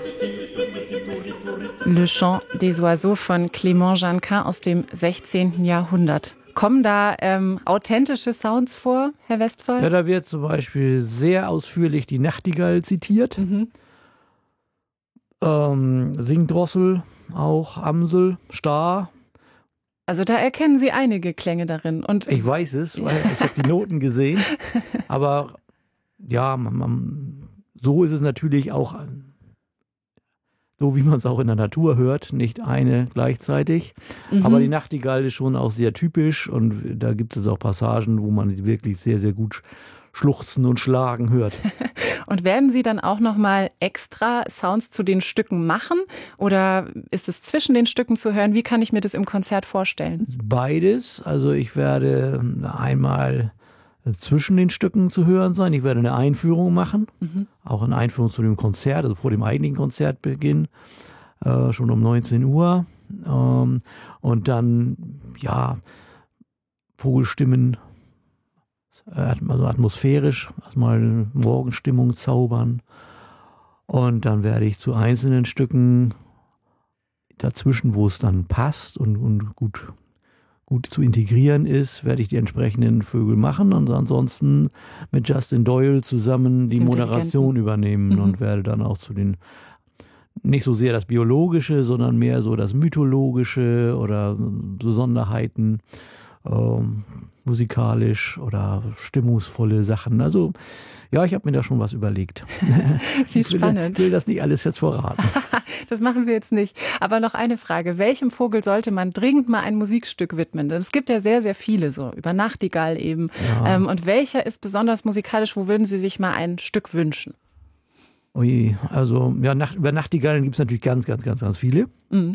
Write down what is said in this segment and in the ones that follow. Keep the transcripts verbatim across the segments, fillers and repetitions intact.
Le Chant des Oiseaux von Clément Janquin aus dem sechzehnten Jahrhundert. Kommen da ähm, authentische Sounds vor, Herr Westphal? Ja, da wird zum Beispiel sehr ausführlich die Nachtigall zitiert. Mhm. Ähm, Singdrossel auch, Amsel, Star. Also da erkennen Sie einige Klänge darin. Und ich weiß es, weil ich habe die Noten gesehen. Aber ja, man, man, so ist es natürlich auch, so wie man es auch in der Natur hört, nicht eine gleichzeitig. Mhm. Aber die Nachtigall ist schon auch sehr typisch und da gibt es auch Passagen, wo man sie wirklich sehr, sehr gut schluchzen und schlagen hört. Und werden Sie dann auch nochmal extra Sounds zu den Stücken machen oder ist es zwischen den Stücken zu hören? Wie kann ich mir das im Konzert vorstellen? Beides. Also ich werde einmal zwischen den Stücken zu hören sein. Ich werde eine Einführung machen, mhm. auch eine Einführung zu dem Konzert, also vor dem eigentlichen Konzertbeginn, äh, schon um neunzehn Uhr. Ähm, und dann, ja, Vogelstimmen, also atmosphärisch, erstmal eine Morgenstimmung zaubern. Und dann werde ich zu einzelnen Stücken dazwischen, wo es dann passt und, und gut gut zu integrieren ist, werde ich die entsprechenden Vögel machen und ansonsten mit Justin Doyle zusammen die Moderation übernehmen mhm. und werde dann auch zu den, nicht so sehr das Biologische, sondern mehr so das Mythologische oder Besonderheiten, ähm, musikalisch oder stimmungsvolle Sachen. Also ja, ich habe mir da schon was überlegt. Wie spannend. Ich will das nicht alles jetzt verraten. Das machen wir jetzt nicht. Aber noch eine Frage. Welchem Vogel sollte man dringend mal ein Musikstück widmen? Es gibt ja sehr, sehr viele, so über Nachtigall eben. Ja. Ähm, und welcher ist besonders musikalisch? Wo würden Sie sich mal ein Stück wünschen? Ui, also ja, nach, über Nachtigallen gibt es natürlich ganz, ganz, ganz, ganz viele. Mhm.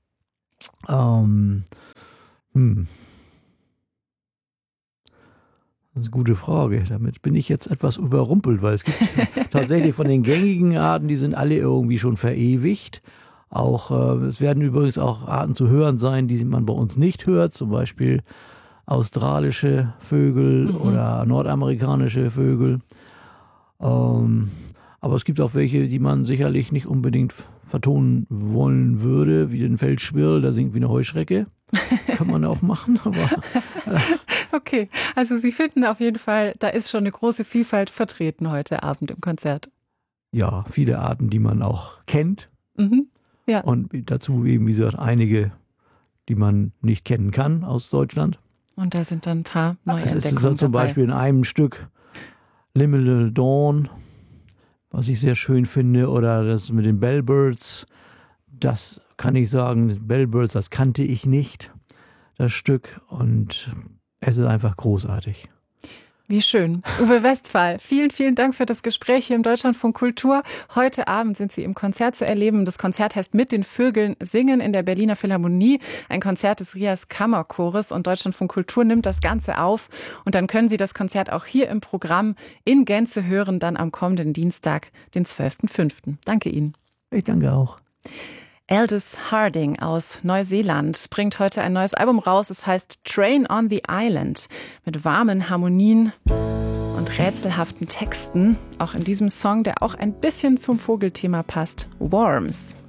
Ähm, hm. Das ist eine gute Frage. Damit bin ich jetzt etwas überrumpelt, weil es gibt tatsächlich von den gängigen Arten, die sind alle irgendwie schon verewigt. Auch äh, es werden übrigens auch Arten zu hören sein, die man bei uns nicht hört, zum Beispiel australische Vögel mhm. oder nordamerikanische Vögel. Ähm, aber es gibt auch welche, die man sicherlich nicht unbedingt vertonen wollen würde, wie den Feldschwirl, der singt wie eine Heuschrecke. Kann man auch machen, aber... Äh, Okay, also Sie finden auf jeden Fall, da ist schon eine große Vielfalt vertreten heute Abend im Konzert. Ja, viele Arten, die man auch kennt. Mhm, ja. Und dazu eben, wie gesagt, einige, die man nicht kennen kann aus Deutschland. Und da sind dann ein paar neue Entdeckungen dabei. Es ist zum Beispiel in einem Stück Liminal Dawn, was ich sehr schön finde, oder das mit den Bellbirds. Das kann ich sagen, Bellbirds, das kannte ich nicht, das Stück. Und es ist einfach großartig. Wie schön. Uwe Westphal, vielen, vielen Dank für das Gespräch hier im Deutschlandfunk Kultur. Heute Abend sind Sie im Konzert zu erleben. Das Konzert heißt Mit den Vögeln singen in der Berliner Philharmonie. Ein Konzert des Rias Kammerchores und Deutschlandfunk Kultur nimmt das Ganze auf. Und dann können Sie das Konzert auch hier im Programm in Gänze hören, dann am kommenden Dienstag, den zwölften fünften Danke Ihnen. Ich danke auch. Aldous Harding aus Neuseeland bringt heute ein neues Album raus. Es heißt Train on the Island mit warmen Harmonien und rätselhaften Texten. Auch in diesem Song, der auch ein bisschen zum Vogelthema passt, Worms.